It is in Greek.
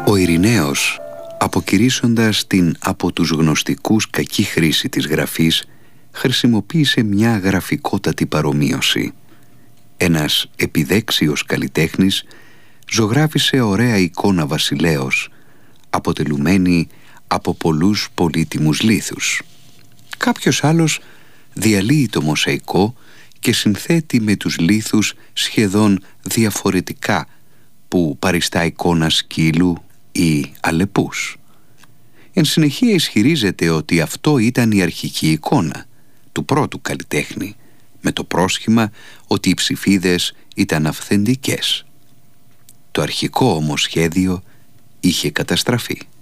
Ο Ειρηναίος, αποκηρύσσοντας την από τους γνωστικούς κακή χρήση της γραφής, χρησιμοποίησε μια γραφικότατη παρομοίωση. Ένας επιδέξιος καλλιτέχνης ζωγράφισε ωραία εικόνα βασιλέως, αποτελουμένη από πολλούς πολύτιμους λίθους. Κάποιος άλλος διαλύει το μοσαϊκό και συνθέτει με τους λίθους σχεδόν διαφορετικά που παριστά εικόνα σκύλου ή αλεπούς. Εν συνεχεία ισχυρίζεται ότι αυτό ήταν η αρχική εικόνα του πρώτου καλλιτέχνη, με το πρόσχημα ότι οι ψηφίδες ήταν αυθεντικές. Το αρχικό όμως σχέδιο είχε καταστραφεί.